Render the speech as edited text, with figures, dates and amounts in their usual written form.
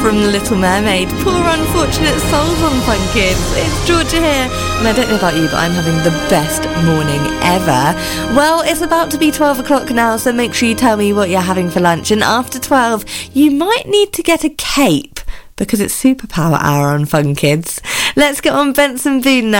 from The Little Mermaid. Poor unfortunate souls on Fun Kids. It's Georgia here, and I don't know about you, but I'm having the best morning ever. Well, it's about to be 12 o'clock now, so make sure you tell me what you're having for lunch. And after 12, you might need to get a cape, because it's Superpower Hour on Fun Kids. Let's get on Benson Boone now.